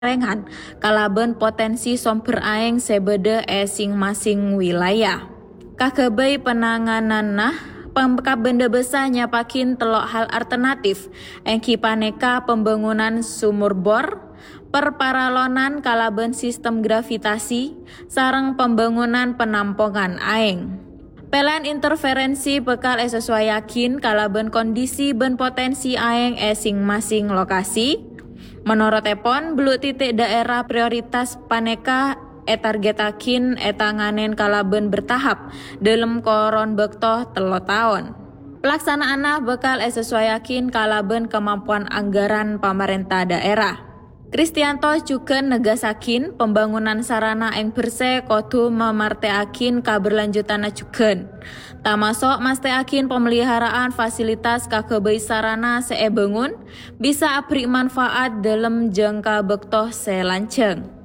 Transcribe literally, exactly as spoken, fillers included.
rengan kalaben potensi sumber aeng sebede esing masing wilayah. Kakebei penangananna pembenda besar nyapakin telok hal alternatif engki paneka pembangunan sumur bor, perparalonan kalaben sistem gravitasi, sareng pembangunan penampungan aeng. Pelan interferensi bekal sesuaiakin kalaben kondisi ben potensi aeng esing masing lokasi. Menurut Epon, beluk titik daerah prioritas paneka etargetakin etanganen kalaben bertahap dalam koron bektoh telo tahun. Pelaksanaan bekal sesuaiakin kalaben kemampuan anggaran pemerintah daerah. Kristianto juga negasakin pembangunan sarana yang bersih kudu memarteakin keberlanjutan juga. Tamasok masteakin pemeliharaan fasilitas kakebei sarana seebengun bisa abri manfaat dalam jangka bektoh selanceng.